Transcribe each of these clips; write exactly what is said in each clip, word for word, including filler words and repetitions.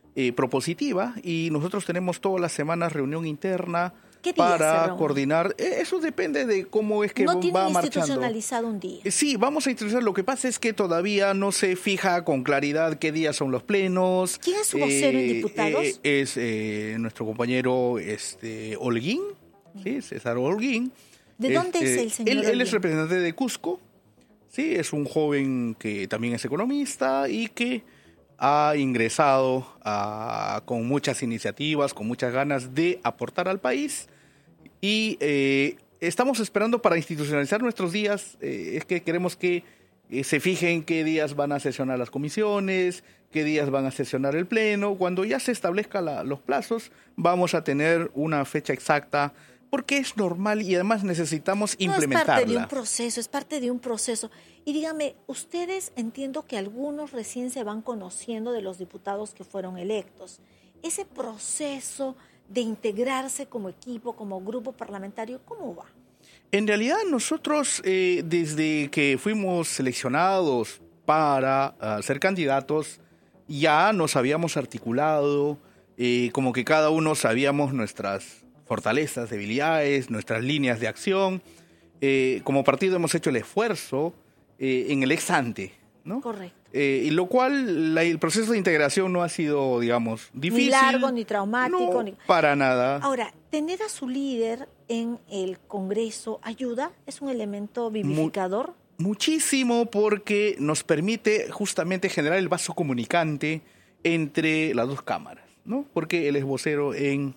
eh, propositiva y nosotros tenemos todas las semanas reunión interna ¿Qué día se para reúne? coordinar. Eh, Eso depende de cómo es que No va tienen marchando. institucionalizado un día. Eh, Sí, vamos a institucionalizar. Lo que pasa es que todavía no se fija con claridad qué días son los plenos. ¿Quién es su vocero en diputados? eh, es eh, nuestro compañero este, Holguín, ¿sí? César Holguín. ¿De dónde es eh, el señor Él, él es Holguín? representante de Cusco. Sí, es un joven que también es economista y que ha ingresado a- con muchas iniciativas, con muchas ganas de aportar al país. Y eh, estamos esperando para institucionalizar nuestros días. Eh, es que queremos que eh, se fijen qué días van a sesionar las comisiones, qué días van a sesionar el pleno. Cuando ya se establezcan los plazos, vamos a tener una fecha exacta, porque es normal y además necesitamos implementarla. No, es parte de un proceso, es parte de un proceso. Y dígame, ustedes entiendo que algunos recién se van conociendo de los diputados que fueron electos. Ese proceso de integrarse como equipo, como grupo parlamentario, ¿cómo va? En realidad nosotros eh, desde que fuimos seleccionados para uh, ser candidatos ya nos habíamos articulado, eh, como que cada uno sabíamos nuestras fortalezas, debilidades, nuestras líneas de acción. Eh, como partido hemos hecho el esfuerzo eh, en el ex ante, ¿no? Correcto. Eh, y lo cual la, el proceso de integración no ha sido, digamos, difícil. Ni largo, ni traumático. No, ni... para nada. Ahora, tener a su líder en el Congreso ayuda, es un elemento vivificador. Muchísimo, porque nos permite justamente generar el vaso comunicante entre las dos cámaras, ¿no? Porque él es vocero en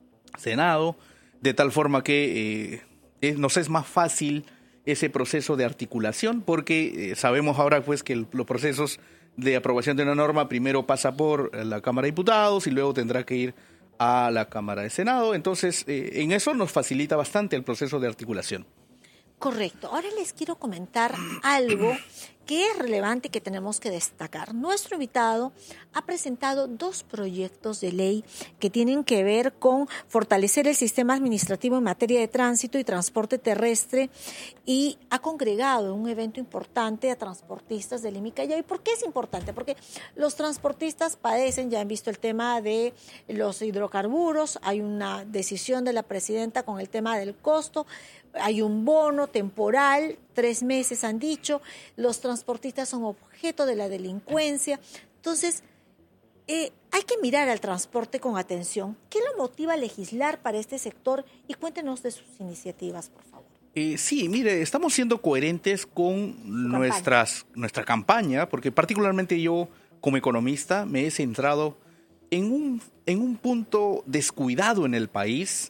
Senado, de tal forma que eh, es, nos es más fácil ese proceso de articulación, porque eh, sabemos ahora pues que el, los procesos de aprobación de una norma primero pasa por la Cámara de Diputados y luego tendrá que ir a la Cámara de Senado. Entonces, eh, en eso nos facilita bastante el proceso de articulación. Correcto. Ahora les quiero comentar algo que es relevante y que tenemos que destacar. Nuestro invitado ha presentado dos proyectos de ley que tienen que ver con fortalecer el sistema administrativo en materia de tránsito y transporte terrestre y ha congregado en un evento importante a transportistas del Imicayay. ¿Por qué es importante? Porque los transportistas padecen, ya han visto el tema de los hidrocarburos, hay una decisión de la presidenta con el tema del costo, hay un bono temporal, tres meses han dicho, los transportistas son objeto de la delincuencia. Entonces, eh, hay que mirar al transporte con atención. ¿Qué lo motiva a legislar para este sector? Y cuéntenos de sus iniciativas, por favor. Eh, sí, mire, estamos siendo coherentes con nuestras, nuestra campaña, porque particularmente yo, como economista, me he centrado en un, en un punto descuidado en el país.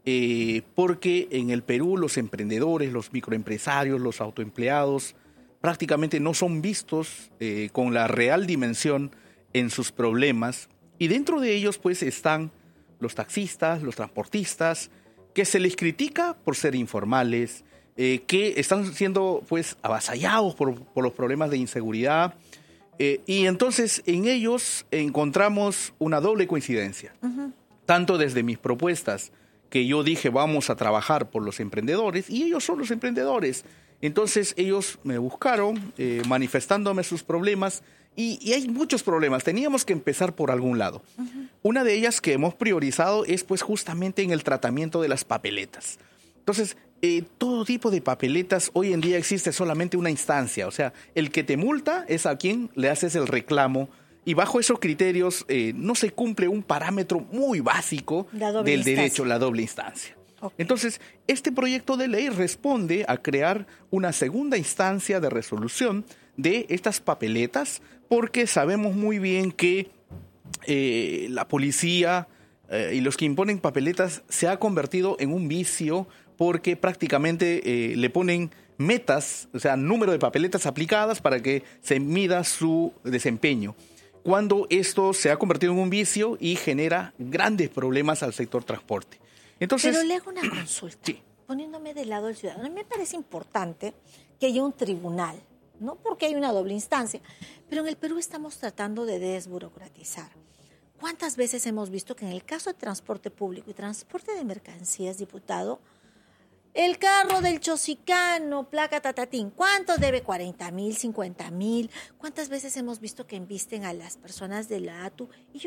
Eh, porque en el Perú los emprendedores, los microempresarios, los autoempleados prácticamente no son vistos eh, con la real dimensión en sus problemas, y dentro de ellos pues están los taxistas, los transportistas, que se les critica por ser informales, eh, que están siendo pues avasallados por, por los problemas de inseguridad, eh, y entonces en ellos encontramos una doble coincidencia, uh-huh. tanto desde mis propuestas que yo dije vamos a trabajar por los emprendedores, y ellos son los emprendedores. Entonces ellos me buscaron eh, manifestándome sus problemas, y, y hay muchos problemas, teníamos que empezar por algún lado. Uh-huh. Una de ellas que hemos priorizado es pues justamente en el tratamiento de las papeletas. Entonces, eh, todo tipo de papeletas, hoy en día existe solamente una instancia, o sea, el que te multa es a quien le haces el reclamo. Y bajo esos criterios eh, no se cumple un parámetro muy básico del instancia. derecho, la doble instancia. Okay. Entonces, este proyecto de ley responde a crear una segunda instancia de resolución de estas papeletas, porque sabemos muy bien que eh, la policía eh, y los que imponen papeletas se ha convertido en un vicio, porque prácticamente eh, le ponen metas, o sea, número de papeletas aplicadas para que se mida su desempeño, cuando esto se ha convertido en un vicio y genera grandes problemas al sector transporte. Entonces, pero le hago una consulta, sí. poniéndome del lado del ciudadano. A mí me parece importante que haya un tribunal, no porque hay una doble instancia, pero en el Perú estamos tratando de desburocratizar. ¿Cuántas veces hemos visto que en el caso de transporte público y transporte de mercancías, diputado, el carro del chosicano, placa tatatín, ¿cuánto debe? cuarenta mil, cincuenta mil. ¿Cuántas veces hemos visto que embisten a las personas de la A T U? Y yo